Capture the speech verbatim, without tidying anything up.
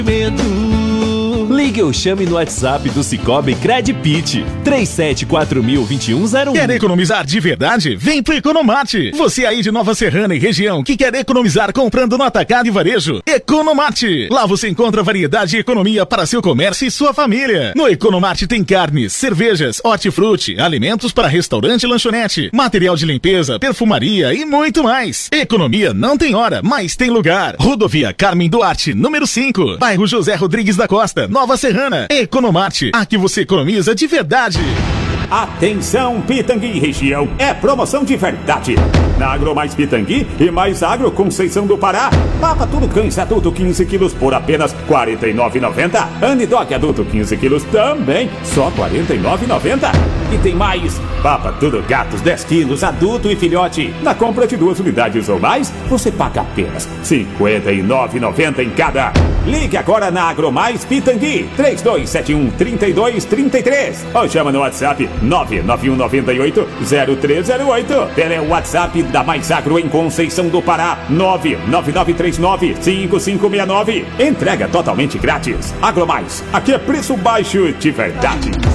Ligue ou chame no WhatsApp do Cicobi Credpit três sete quatro mil, vinte e um zero um. Quer economizar de verdade? Vem pro Economate. Você aí de Nova Serrana e região que quer economizar comprando no atacado e varejo? Economate. Lá você encontra variedade e economia para seu comércio e sua família. No Economate tem carnes, cervejas, hortifruti, alimentos para restaurante e lanchonete, material de limpeza, perfumaria e muito mais. Economia não tem hora, mas tem lugar. Rodovia Carmen Duarte, número cinco, bairro José Rodrigues da Costa, Nova Serrana. Economate, aqui você economiza de verdade. Atenção, Pitangui região, é promoção de verdade. Na Agro Mais Pitangui e Mais Agro Conceição do Pará. Papa Tudo Cães adulto quinze quilos por apenas quarenta e nove reais e noventa centavos. Anidog adulto quinze quilos também, só quarenta e nove reais e noventa centavos. E tem mais, Papa Tudo Gatos dez quilos adulto e filhote. Na compra de duas unidades ou mais, você paga apenas cinquenta e nove reais e noventa centavos em cada. Ligue agora na Agro Mais Pitangui, três dois sete um, três dois três três. Ou chama no WhatsApp nove nove um nove oito, zero três zero oito. Pelo WhatsApp da Mais Agro em Conceição do Pará, nove nove nove três nove, cinco cinco seis nove. Entrega totalmente grátis. Agro Mais, aqui é preço baixo de verdade.